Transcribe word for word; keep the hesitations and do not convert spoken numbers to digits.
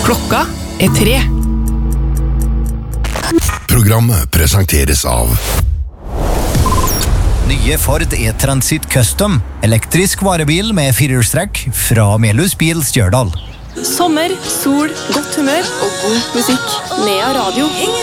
Klokka er tre. Programmet presenteres av Nye Ford E-Transit Custom, elektrisk varebil med firehjulstrekk fra Melhus Bil Stjørdal. Sommer, sol, godt humør og god musikk. Nea Radio.